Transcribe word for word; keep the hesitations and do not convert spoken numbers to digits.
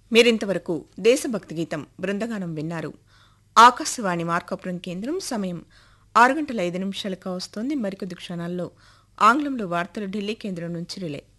మీరింతవరకు దేశభక్తి గీతం బృందగానం విన్నారు. ఆకాశవాణి మార్కాపురం కేంద్రం సమయం ఆరు గంటల ఐదు నిమిషాలకు వస్తోంది. మరికొద్ది క్షణాల్లో ఆంగ్లంలో వార్తలు ఢిల్లీ కేంద్రం నుంచి రిలే.